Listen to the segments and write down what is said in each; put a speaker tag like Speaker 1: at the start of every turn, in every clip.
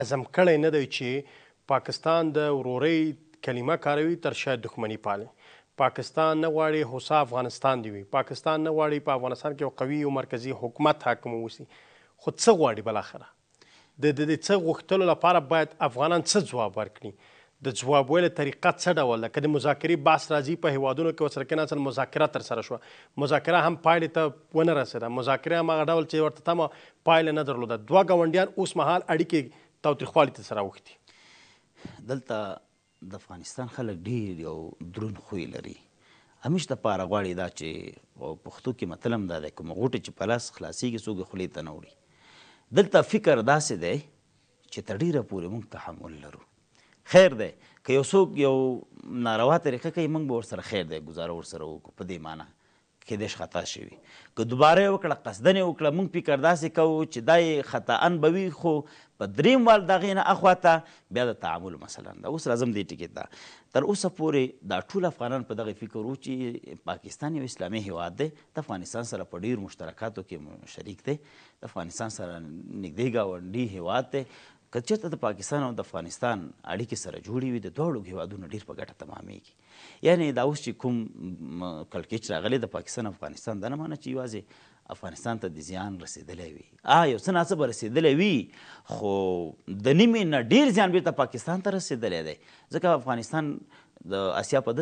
Speaker 1: عزم کړی نه دی چې پاکستان د ورورۍ کلمه کاروي تر شا دښمني پالي. پاکستان نه غواړي هوسا افغانستان دی وي. پاکستان نه غواړي په افغانستان کې یو قوي او مرکزي حکومت حاکم اوسي. خو څه غواړي بالاخره؟ د دې څه غوښتلو لپاره باید افغانان څه ځواب ورکړي؟ د ځواب ویلو طریقه څه ډول ده؟ که د مذاکرې بحث راځي په هیوادونو کې ورسره کېناستل، مذاکره ترسره شوه، مذاکره هم پایلې ته ونه رسېده، مذاکره هم هغه ډول چې ورته تمه پایله نه درلوده. دوه ګاونډیان اوس مهال اړیکې تاوتریخوالي ته سره اوښتي.
Speaker 2: دلته د افغانستان خلک ډېر یو دروند خوی لري. همیش دپاره غواړي دا چې پښتو کې متل هم دا دی، کومه غوټه چې په لاس خلاصېږي څوک یې خولې ته نه وړي. دلته فکر داسې دی چې تر ډېره پورې موږ تحمل لرو. خیر دی که یو څوک یو ناروا طریقه کوي، موږ به ورسره خیر دی ګزاره ورسره وکړو په دې معنی کیدای شي خطا شوي. که دوباره یې وکړه، قصدن یې وکړه، موږ فکر داسې کوو چې دا یې خطاان به وي، خو په دریم وال د هغې نه اخواته بیا د تعامل مثلا ده. اوس راځم دې ټکي ته. تر اوسه پورې دا ټول افغانان په دغه فکر وو چې پاکستان یو اسلامي هیواد دی، د افغانستان سره په ډېرو مشترکاتو کې شریک دی، د افغانستان سره نږدې ګاونډي هیواد دی. که چېرته د پاکستان او د افغانستان اړیکې سره جوړې وي، د دواړو هیوادونو ډېر په ګټه تمامېږي. یعنې دا اوس چې کوم کړکېچ راغلی د پاکستان او افغانستان، دا نه معنی چې یوازې افغانستان ته د زیان رسېدلی وي. یو څه ناڅه به رسېدلی وي، خو د نیمې نه ډېر زیان بېرته پاکستان ته رسېدلی دی. ځکه افغانستان د اسیا په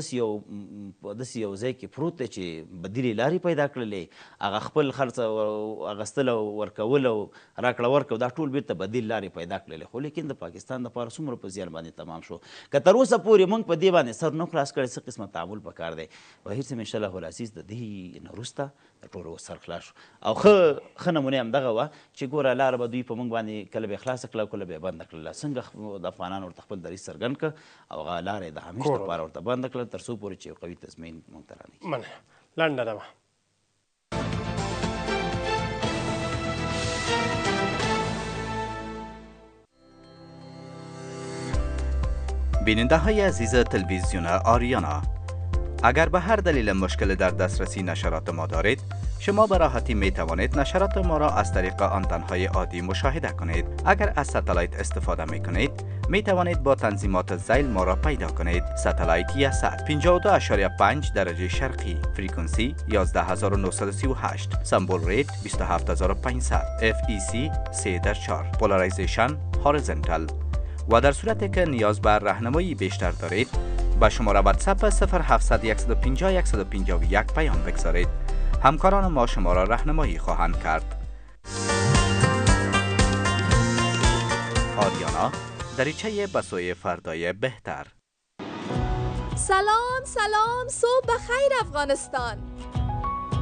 Speaker 2: داسې یو ځای کې پروت دی چې بدیلې لارې پیدا کړلې، هغه خپل خرڅ اخیستل او ورکول او راکړه ورکړه، دا ټول بېرته بدیل لارې پیدا کړلې. خو لیکن د پاکستان دپاره څومره په زیان باندې تمام شو. که تر اوسه پورې موږ په دې باندې سر نه خلاص کړی، څه قسمه تعامل پکار دی. بهیر صاحب انشاءالله العزیز د دې نه وروسته د ټولو سر خلاص شو. او ښه نمونه همدغه وه چې ګوره لاره به دوی په موږ باندې کله به یې خلاصه کړله او کله به یې بنده کړله. څنګه د افغانانو ورته خپل دریځ څرګند کړه او هغه لاره یې د همیش لپاره ورته بنده کړله، تر څو پورې چې یو قوي تضمین موږ ته رانیږي.
Speaker 1: مننه. لنډه دمه.
Speaker 3: بیننده های عزیز تلویزیون آریانا، اگر به هر دلیل مشکل در دسترسی نشرات ما دارید، شما به راحتی می توانید نشرات ما را از طریق آنتن‌های عادی مشاهده کنید. اگر از ستلایت استفاده می کنید، می توانید با تنظیمات ذیل ما را پیدا کنید. ستلایت یاسات 52.5 درجه شرقی، فرکانسی 11938، سمبل ریت 27500، FEC 3/4، پولارایزیشن هوریزونتال. و در صورتی که نیاز به راهنمایی بیشتر دارید، به شماره واتساپ 0700 150 151 پیام بگذارید. همکاران ما شما را راهنمایی خواهند کرد. آریانا، دریچه به سوی فردای بهتر.
Speaker 4: سلام، صبح بخیر افغانستان.